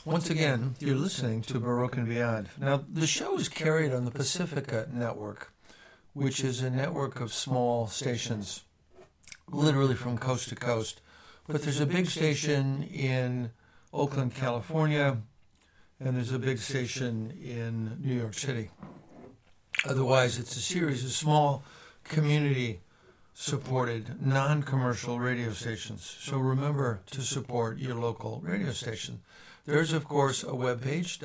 Once again, you're listening to Baroque and Beyond. Now, the show is carried on the Pacifica Network, which is a network of small stations, literally from coast to coast. But there's a big station in Oakland, California, and there's a big station in New York City. Otherwise, it's a series of small community-supported, non-commercial radio stations. So remember to support your local radio station. There's, of course, a webpage,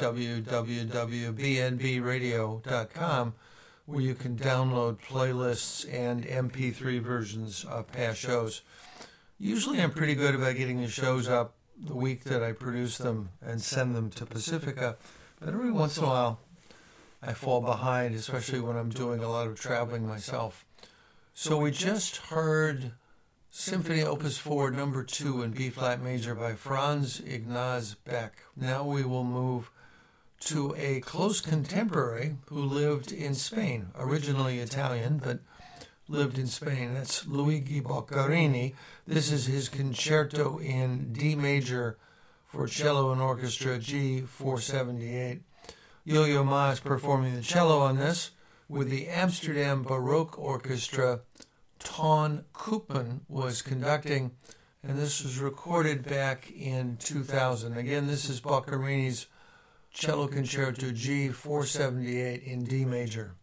www.bnbradio.com, where you can download playlists and MP3 versions of past shows. Usually I'm pretty good about getting the shows up the week that I produce them and send them to Pacifica, but every once in a while I fall behind, especially when I'm doing a lot of traveling myself. So we just heard Symphony Opus 4, Number 2 in B-flat major by Franz Ignaz Beck. Now we will move to a close contemporary who lived in Spain, originally Italian, but lived in Spain. That's Luigi Boccherini. This is his concerto in D major for cello and orchestra, G478. Yo-Yo Ma is performing the cello on this with the Amsterdam Baroque Orchestra. Ton Koopman was conducting, and this was recorded back in 2000. Again, this is Boccherini's Cello Concerto G478 in D major.